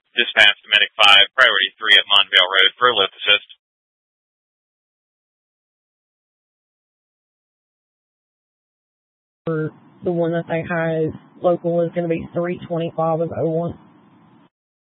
Dispatch to Medic 5, priority 3 at Monvale Road for a lift assist. The one that they had local is going to be 325 of 01.